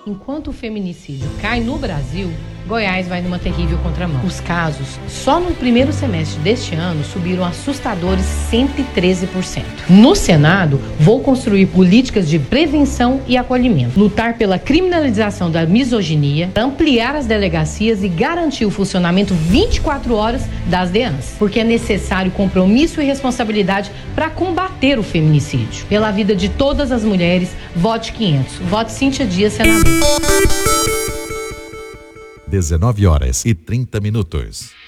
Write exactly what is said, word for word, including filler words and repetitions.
Enquanto o feminicídio cai no Brasil, Goiás vai numa terrível contramão. Os casos, só no primeiro semestre deste ano, subiram assustadores cento e treze por cento. No Senado, vou construir políticas de prevenção e acolhimento, lutar pela criminalização da misoginia, ampliar as delegacias e garantir o funcionamento vinte e quatro horas das D E A Ns, porque é necessário compromisso e responsabilidade para combater o feminicídio. Pela vida de todas as mulheres, vote quinhentos. Vote Cíntia Dias, senadora. dezenove horas e trinta minutos.